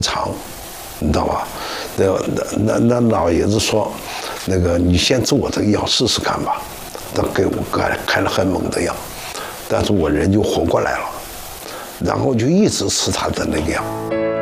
长，你知道吧？那老爷子说，那个你先吃我这个药试试看吧。他给我开了很猛的药，但是我人就活过来了，然后就一直吃他的那个药。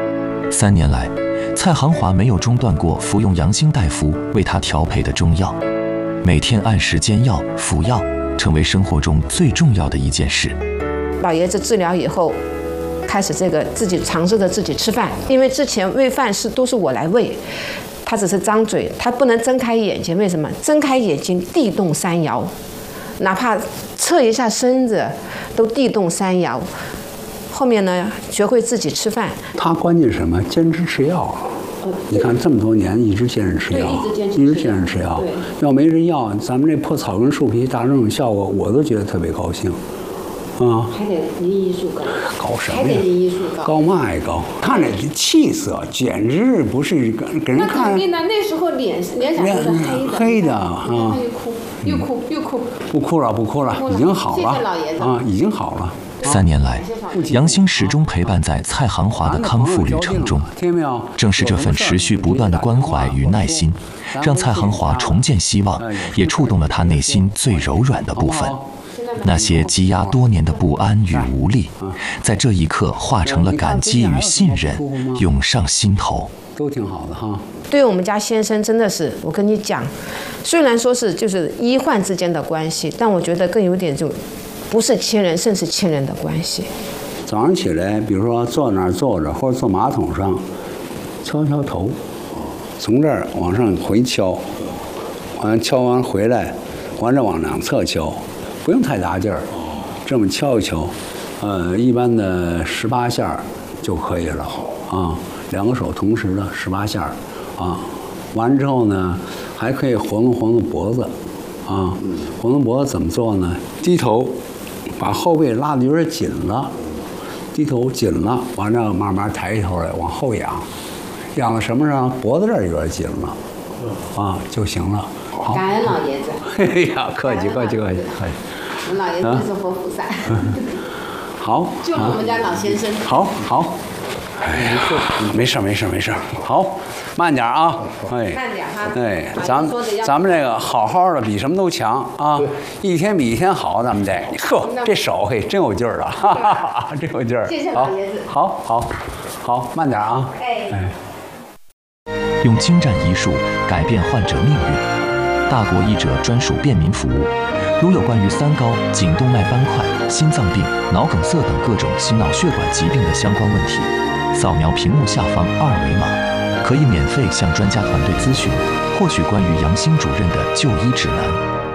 3年来，蔡航华没有中断过服用杨兴大夫为他调配的中药，每天按时煎药服药，成为生活中最重要的一件事。 老爷子治疗以后，开始自己尝试着自己吃饭，因为之前喂饭都是我来喂，他只是张嘴，他不能睁开眼睛。为什么？睁开眼睛地动山摇，哪怕侧一下身子都地动山摇。后面呢，学会自己吃饭。 他关键是什么？坚持吃药。你看这么多年一直坚持吃药，一直坚持吃药。要没这药，咱们这破草根树皮达成这种效果，我都觉得特别高兴。 还得您医术高， 高什么呀？ 还得您医术高， 高嘛也高。看着气色简直不是给人看。 那肯定的，那时候脸色都是黑的啊！ 又哭， 不哭了，已经好了。 谢谢老爷子啊，已经好了。 3年来，杨兴始终陪伴在蔡航华的康复旅程中。正是这份持续不断的关怀与耐心，让蔡航华重见希望，也触动了他内心最柔软的部分。那些积压多年的不安与无力，在这一刻化成了感激与信任，涌上心头。 都挺好的哈。 对我们家先生真的是，我跟你讲，虽然说是就是医患之间的关系，但我觉得更有点就。 不是亲人，甚是亲人的关系。 早上起来，比如说坐那儿坐着，或者坐马桶上，敲敲头，从这儿往上回敲，完敲完回来，完了往两侧敲，不用太大劲儿，这么敲一敲，一般的18下就可以了啊。2个手同时的18下啊。完之后呢，还可以活动活动脖子啊。活动脖子怎么做呢？低头。 把后背拉得有点紧了，低头紧了，完了慢慢抬起头来往后仰，仰到什么上？脖子这儿有点紧了，啊就行了。好， 感恩老爷子。 哎呀，客气。 我们老爷子是活菩萨。 好。 就我们家老先生。 好。哎呀，没事。好，慢点啊。哎， 慢点哈。 哎，咱们这个好好的比什么都强啊，一天比一天好，咱们这。呵，这手嘿真有劲儿了，哈哈，真有劲儿。 谢谢老爷子。 好，慢点啊。哎。 用精湛医术改变患者命运，大国医者专属便民服务。如有关于3高、颈动脉斑块、心脏病、脑梗塞等各种心脑血管疾病的相关问题，扫描屏幕下方2维码，可以免费向专家团队咨询，获取关于杨兴主任的就医指南。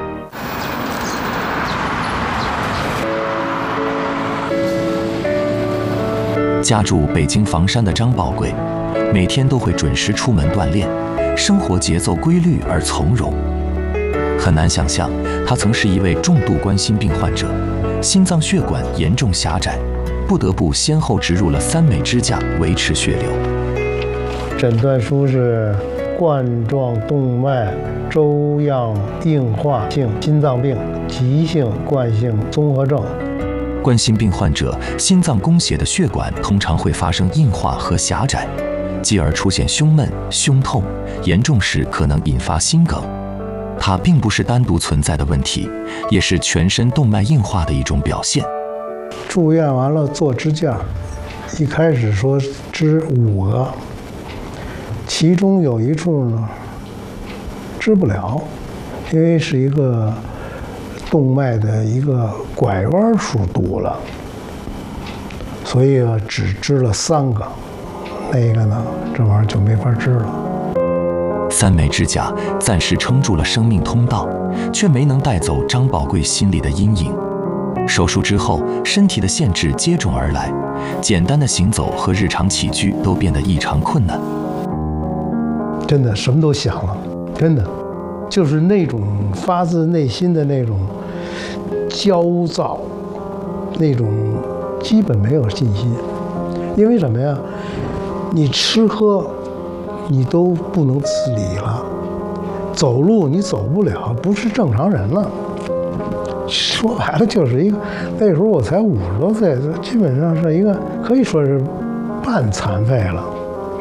家住北京房山的张宝贵，每天都会准时出门锻炼，生活节奏规律而从容。很难想象，他曾是一位重度冠心病患者，心脏血管严重狭窄，不得不先后植入了3枚支架维持血流。 诊断书是冠状动脉粥样硬化性心脏病急性冠性综合症。 冠心病患者心脏供血的血管通常会发生硬化和狭窄，继而出现胸闷、胸痛，严重时可能引发心梗。它并不是单独存在的问题，也是全身动脉硬化的一种表现。 住院完了做支架，一开始说支5个，其中有一处呢支不了，因为是一个动脉的一个拐弯处堵了，所以只支了3个，那个呢这玩意儿就没法支了。 3枚支架暂时撑住了生命通道，却没能带走张宝贵心里的阴影。手术之后，身体的限制接踵而来，简单的行走和日常起居都变得异常困难。 真的什么都想了，真的，就是那种发自内心的那种焦躁，那种基本没有信心。因为什么呀？你吃喝你都不能自理了，走路你走不了，不是正常人了。说白了就是一个，那时候我才50多岁，基本上是一个可以说是半残废了。